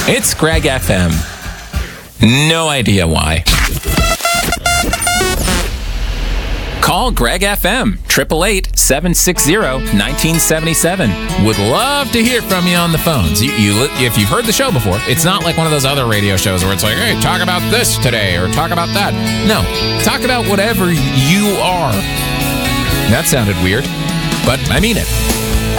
It's Greg FM. No idea why. Call Greg FM, 888-760-1977. Would love to hear from you on the phones. If you've heard the show before, it's not like one of those other radio shows where it's like, hey, talk about this today or talk about that. No, talk about whatever you are. That sounded weird, but I mean it.